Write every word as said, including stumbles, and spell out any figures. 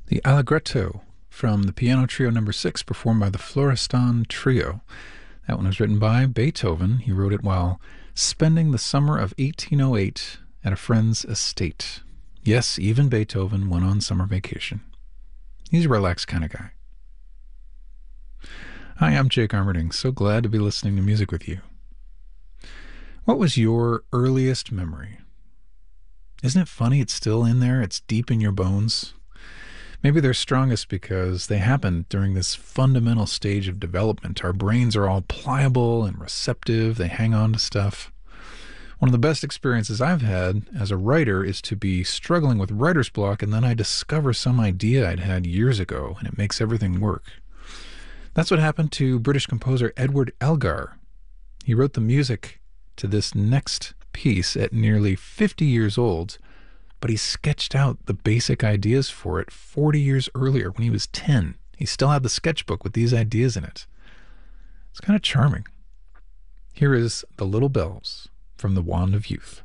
The Allegretto from the Piano Trio Number Six, performed by the Florestan Trio. That one was written by Beethoven. He wrote it while spending the summer of eighteen oh eight at a friend's estate. Yes, even Beethoven went on summer vacation. He's a relaxed kind of guy. Hi, I'm Jake Armerding. So glad to be listening to music with you. What was your earliest memory? Isn't it funny? It's still in there. It's deep in your bones. Maybe they're strongest because they happened during this fundamental stage of development. Our brains are all pliable and receptive. They hang on to stuff. One of the best experiences I've had as a writer is to be struggling with writer's block, and then I discover some idea I'd had years ago, and it makes everything work. That's what happened to British composer Edward Elgar. He wrote the music to this next piece at nearly fifty years old, but he sketched out the basic ideas for it forty years earlier when he was ten. He still had the sketchbook with these ideas in it. It's kind of charming. Here is The Little Bells from The Wand of Youth.